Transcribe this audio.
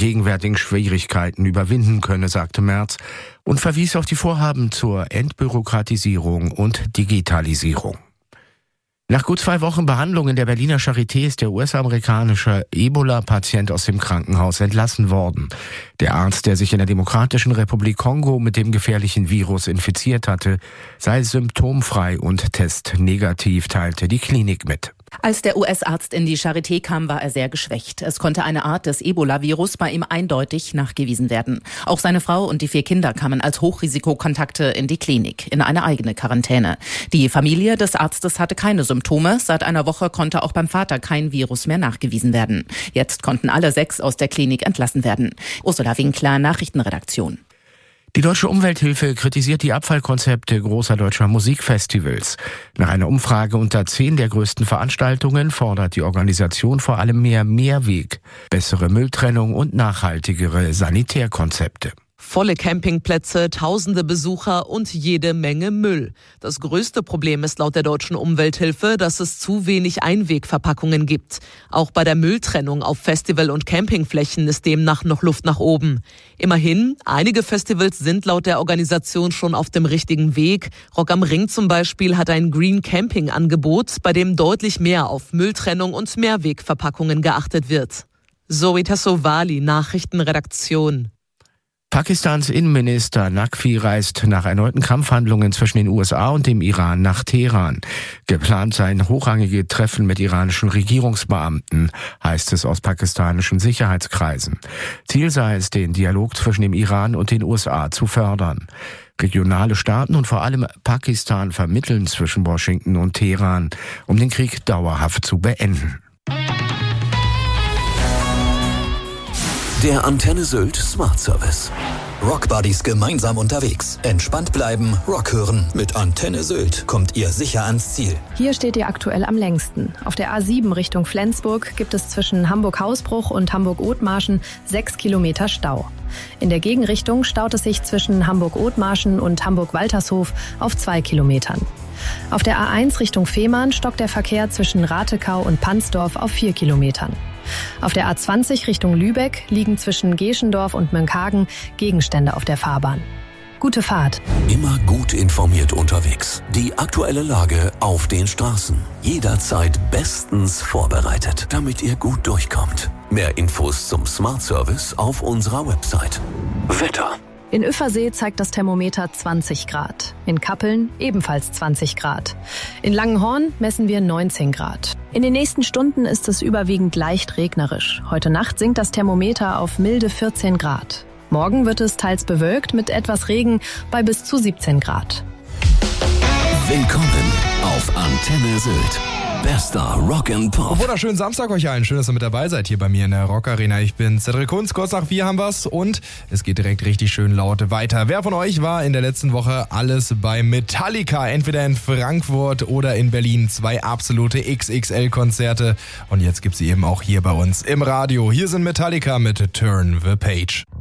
gegenwärtigen Schwierigkeiten überwinden könne, sagte Merz und verwies auf die Vorhaben zur Entbürokratisierung und Digitalisierung. Nach gut 2 Wochen Behandlung in der Berliner Charité ist der US-amerikanische Ebola-Patient aus dem Krankenhaus entlassen worden. Der Arzt, der sich in der Demokratischen Republik Kongo mit dem gefährlichen Virus infiziert hatte, sei symptomfrei und testnegativ, teilte die Klinik mit. Als der US-Arzt in die Charité kam, war er sehr geschwächt. Es konnte eine Art des Ebola-Virus bei ihm eindeutig nachgewiesen werden. Auch seine Frau und die 4 Kinder kamen als Hochrisikokontakte in die Klinik, in eine eigene Quarantäne. Die Familie des Arztes hatte keine Symptome. Seit einer Woche konnte auch beim Vater kein Virus mehr nachgewiesen werden. Jetzt konnten alle 6 aus der Klinik entlassen werden. Ursula Winkler, Nachrichtenredaktion. Die Deutsche Umwelthilfe kritisiert die Abfallkonzepte großer deutscher Musikfestivals. Nach einer Umfrage unter 10 der größten Veranstaltungen fordert die Organisation vor allem mehr Mehrweg, bessere Mülltrennung und nachhaltigere Sanitärkonzepte. Volle Campingplätze, tausende Besucher und jede Menge Müll. Das größte Problem ist laut der Deutschen Umwelthilfe, dass es zu wenig Einwegverpackungen gibt. Auch bei der Mülltrennung auf Festival- und Campingflächen ist demnach noch Luft nach oben. Immerhin, einige Festivals sind laut der Organisation schon auf dem richtigen Weg. Rock am Ring zum Beispiel hat ein Green Camping Angebot, bei dem deutlich mehr auf Mülltrennung und Mehrwegverpackungen geachtet wird. Zoe Tassovali, Nachrichtenredaktion. Pakistans Innenminister Naqvi reist nach erneuten Kampfhandlungen zwischen den USA und dem Iran nach Teheran. Geplant seien hochrangige Treffen mit iranischen Regierungsbeamten, heißt es aus pakistanischen Sicherheitskreisen. Ziel sei es, den Dialog zwischen dem Iran und den USA zu fördern. Regionale Staaten und vor allem Pakistan vermitteln zwischen Washington und Teheran, um den Krieg dauerhaft zu beenden. Der Antenne Sylt Smart Service. Rockbuddies gemeinsam unterwegs. Entspannt bleiben, Rock hören. Mit Antenne Sylt kommt ihr sicher ans Ziel. Hier steht ihr aktuell am längsten. Auf der A7 Richtung Flensburg gibt es zwischen Hamburg-Hausbruch und Hamburg-Othmarschen 6 Kilometer Stau. In der Gegenrichtung staut es sich zwischen Hamburg-Othmarschen und Hamburg-Waltershof auf 2 Kilometern. Auf der A1 Richtung Fehmarn stockt der Verkehr zwischen Ratekau und Pansdorf auf 4 Kilometern. Auf der A20 Richtung Lübeck liegen zwischen Geschendorf und Mönckehagen Gegenstände auf der Fahrbahn. Gute Fahrt. Immer gut informiert unterwegs. Die aktuelle Lage auf den Straßen. Jederzeit bestens vorbereitet, damit ihr gut durchkommt. Mehr Infos zum Smart Service auf unserer Website. Wetter. In Üffersee zeigt das Thermometer 20 Grad. In Kappeln ebenfalls 20 Grad. In Langenhorn messen wir 19 Grad. In den nächsten Stunden ist es überwiegend leicht regnerisch. Heute Nacht sinkt das Thermometer auf milde 14 Grad. Morgen wird es teils bewölkt mit etwas Regen bei bis zu 17 Grad. Willkommen auf Antenne Sylt. Bester Rock'n'Pop. Wunderschönen Samstag euch allen. Schön, dass ihr mit dabei seid hier bei mir in der Rock Arena. Ich bin Cedric Kunz. Kurz nach 4 haben wir's und es geht direkt richtig schön laut weiter. Wer von euch war in der letzten Woche alles bei Metallica? Entweder in Frankfurt oder in Berlin. 2 absolute XXL-Konzerte. Und jetzt gibt's sie eben auch hier bei uns im Radio. Hier sind Metallica mit Turn the Page.